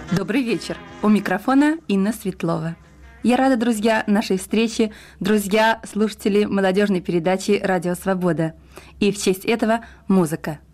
Добрый вечер. У микрофона Инна Светлова. Я рада, друзья, нашей встрече, друзья, слушатели молодежной передачи «Радио Свобода». И в честь этого музыка.